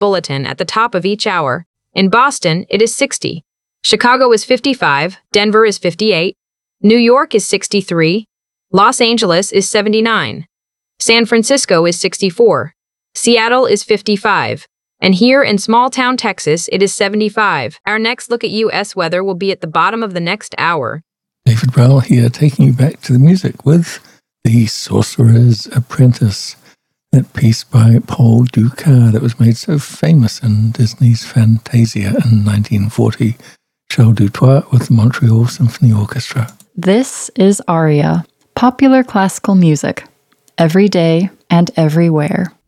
bulletin at the top of each hour. In Boston, it is 60. Chicago is 55. Denver is 58. New York is 63. Los Angeles is 79. San Francisco is 64. Seattle is 55. And here in small-town Texas, it is 75. Our next look at U.S. weather will be at the bottom of the next hour. David Browl here, taking you back to the music with The Sorcerer's Apprentice, that piece by Paul Dukas that was made so famous in Disney's Fantasia in 1940. Charles Dutoit with the Montreal Symphony Orchestra. This is Aria, popular classical music, every day and everywhere.